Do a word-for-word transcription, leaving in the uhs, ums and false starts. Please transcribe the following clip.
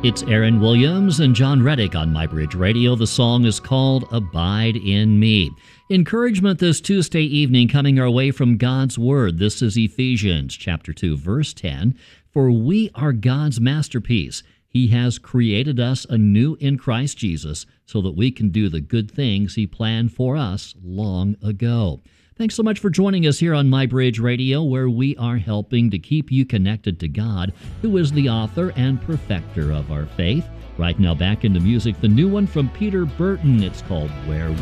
It's Aaron Williams and John Reddick on MyBridge Radio. The song is called Abide in Me. Encouragement this Tuesday evening coming our way from God's Word. This is Ephesians chapter two, verse ten. For we are God's masterpiece. He has created us anew in Christ Jesus so that we can do the good things He planned for us long ago. Thanks so much for joining us here on MyBridge Radio, where we are helping to keep you connected to God, who is the author and perfecter of our faith. Right now, back into music, the new one from Peter Burton. It's called Where